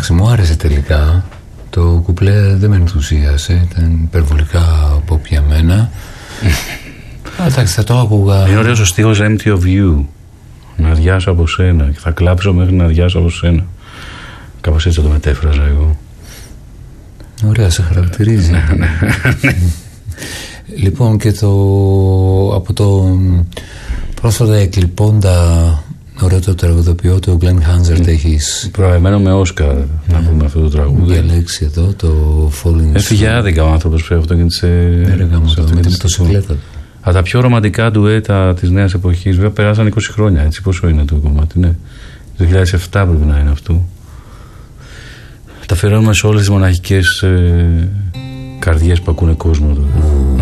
Εντάξει, μου άρεσε τελικά. Το κουπλέ δεν με ενθουσίασε. Ήταν υπερβολικά pop για μένα. Εντάξει, θα το άκουγα. Είναι ωραίος ο στίχος Empty of You. Να αδειάσω από σένα. Και θα κλάψω μέχρι να αδειάσω από σένα. Κάπως έτσι το μετέφραζα εγώ. Ωραία, σε χαρακτηρίζει. Λοιπόν, και από το πρόσφατα εκλειπώντα ωραίο το τραγουδοποιό, το Glenn Hansard, έχεις προηγμένο με Όσκαρ να πούμε αυτό το τραγούδι. Διαλέξει εδώ το Falling. Έφυγε άδικα ο άνθρωπος που έφτωγε σε μοτοσυκλέτα. Από τα πιο ρομαντικά ντουέτα της νέας εποχής. Βέβαια περάσαν 20 χρόνια, έτσι. Πόσο είναι το κομμάτι, ναι. Το 2007 πρέπει να είναι αυτό. Τα αφιερώνουμε σε όλες τις μοναχικές καρδιές που ακούνε κόσμο.